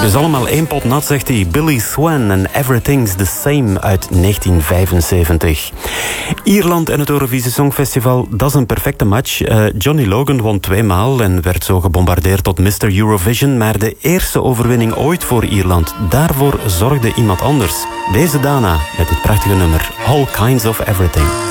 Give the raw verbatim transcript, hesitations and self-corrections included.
Dus allemaal één pot nat, zegt hij. Billy Swan en Everything's the Same uit negentien vijfenzeventig. Ierland en het Eurovisie Songfestival, dat is een perfecte match. Uh, Johnny Logan won tweemaal en werd zo gebombardeerd tot mister Eurovision. Maar de eerste overwinning ooit voor Ierland, daarvoor zorgde iemand anders. Deze Dana met dit prachtige nummer. All Kinds of Everything.